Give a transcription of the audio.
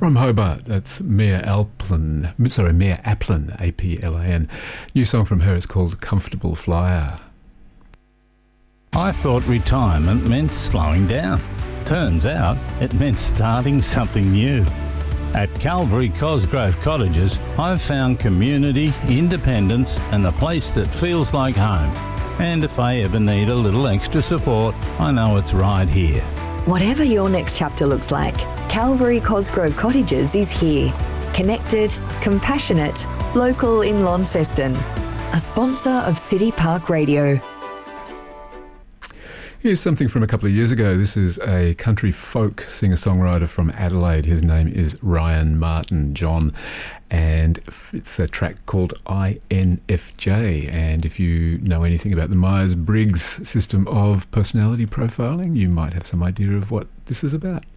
From Hobart, that's Mia Applin, A-P-L-A-N. New song from her is called Comfortable Flyer. I thought retirement meant slowing down. Turns out it meant starting something new. At Calvary Cosgrove Cottages, I've found community, independence and a place that feels like home. And if I ever need a little extra support, I know it's right here. Whatever your next chapter looks like, Calvary Cosgrove Cottages is here. Connected, compassionate, local in Launceston. A sponsor of City Park Radio. Here's something from a couple of years ago. This is a country folk singer-songwriter from Adelaide. His name is Ryan Martin John, and it's a track called INFJ. And if you know anything about the Myers-Briggs system of personality profiling, you might have some idea of what this is about.